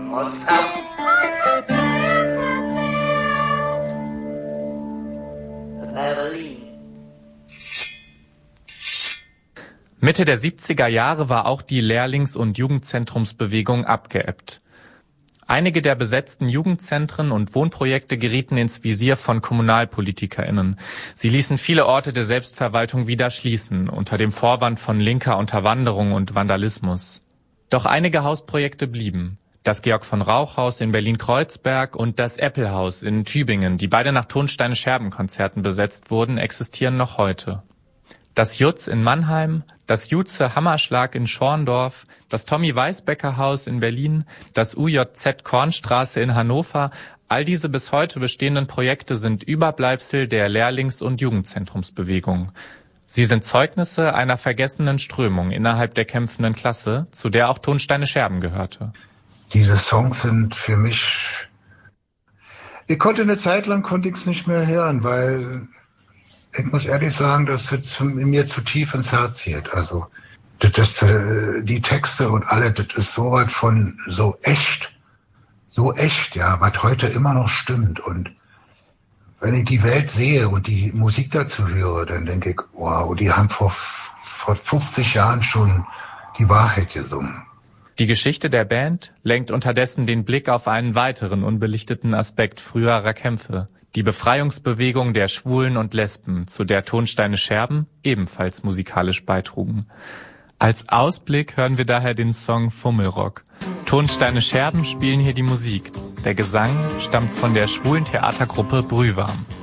Moskau. Berlin. Mitte der 70er Jahre war auch die Lehrlings- und Jugendzentrumsbewegung abgeebbt. Einige der besetzten Jugendzentren und Wohnprojekte gerieten ins Visier von KommunalpolitikerInnen. Sie ließen viele Orte der Selbstverwaltung wieder schließen, unter dem Vorwand von linker Unterwanderung und Vandalismus. Doch einige Hausprojekte blieben. Das Georg-von-Rauch-Haus in Berlin-Kreuzberg und das Apple-Haus in Tübingen, die beide nach Tonsteine-Scherben-Konzerten besetzt wurden, existieren noch heute. Das Jutz in Mannheim, das Jutze Hammerschlag in Schorndorf, das Tommy-Weisbecker-Haus in Berlin, das UJZ Kornstraße in Hannover, all diese bis heute bestehenden Projekte sind Überbleibsel der Lehrlings- und Jugendzentrumsbewegung. Sie sind Zeugnisse einer vergessenen Strömung innerhalb der kämpfenden Klasse, zu der auch Tonsteine Scherben gehörte. Diese Songs sind für mich... Eine Zeit lang konnte ich es nicht mehr hören, weil... Ich muss ehrlich sagen, das sitzt mir zu tief ins Herz geht. Also, die Texte und alle, das ist so was von so echt, ja, was heute immer noch stimmt. Und wenn ich die Welt sehe und die Musik dazu höre, dann denke ich, wow, die haben vor 50 Jahren schon die Wahrheit gesungen. Die Geschichte der Band lenkt unterdessen den Blick auf einen weiteren unbelichteten Aspekt früherer Kämpfe. Die Befreiungsbewegung der Schwulen und Lesben, zu der Tonsteine Scherben ebenfalls musikalisch beitrugen. Als Ausblick hören wir daher den Song Fummelrock. Tonsteine Scherben spielen hier die Musik. Der Gesang stammt von der schwulen Theatergruppe Brühwarm.